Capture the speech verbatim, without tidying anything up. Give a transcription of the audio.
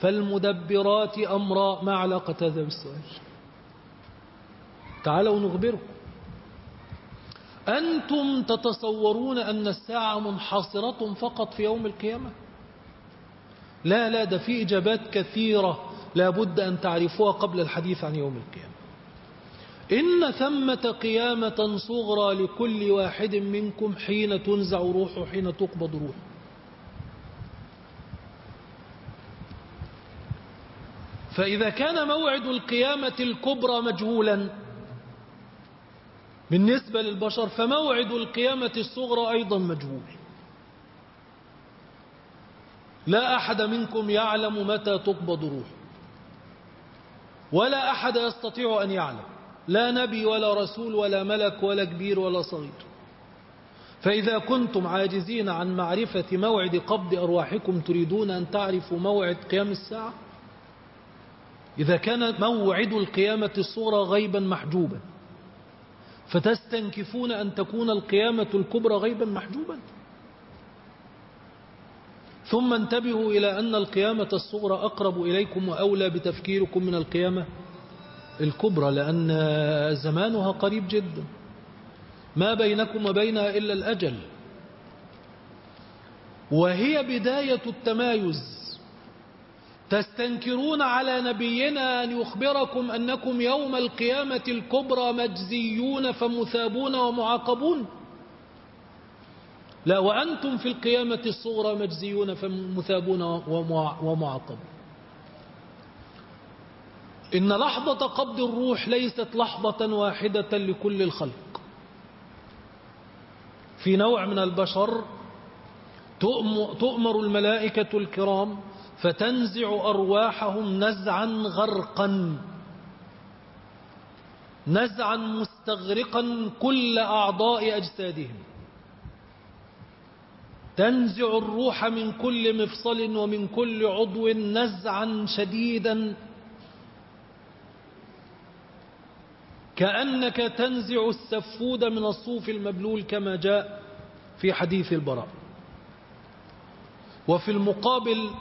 فالمدبرات أمرا. ما علاقة هذا بالسؤال؟ تعالوا نخبركم. أنتم تتصورون أن الساعة منحصرة فقط في يوم القيامة؟ لا لا، ده في إجابات كثيرة لا بد أن تعرفوها قبل الحديث عن يوم القيامة. إن ثمة قيامة صغرى لكل واحد منكم حين تنزع روحه وحين تقبض روحه. فإذا كان موعد القيامة الكبرى مجهولا بالنسبة للبشر، فموعد القيامة الصغرى أيضا مجهول. لا أحد منكم يعلم متى تقبض روحه، ولا أحد يستطيع أن يعلم، لا نبي ولا رسول ولا ملك ولا كبير ولا صغير. فإذا كنتم عاجزين عن معرفة موعد قبض أرواحكم، تريدون أن تعرفوا موعد قيام الساعة؟ إذا كان موعد القيامة الصغرى غيبا محجوبا، فتستنكفون أن تكون القيامة الكبرى غيبا محجوبا. ثم انتبهوا إلى أن القيامة الصغرى أقرب إليكم وأولى بتفكيركم من القيامة الكبرى، لأن زمانها قريب جدا، ما بينكم وبينها إلا الأجل، وهي بداية التمايز. تستنكرون على نبينا أن يخبركم أنكم يوم القيامة الكبرى مجزيون فمثابون ومعاقبون. لا، وأنتم في القيامة الصغرى مجزيون فمثابون ومعاقبون. إن لحظة قبض الروح ليست لحظة واحدة لكل الخلق. في نوع من البشر تؤمر الملائكة الكرام فتنزع أرواحهم نزعا غرقا، نزعا مستغرقا كل أعضاء أجسادهم، تنزع الروح من كل مفصل ومن كل عضو نزعا شديدا، كأنك تنزع السفود من الصوف المبلول كما جاء في حديث البراء. وفي المقابل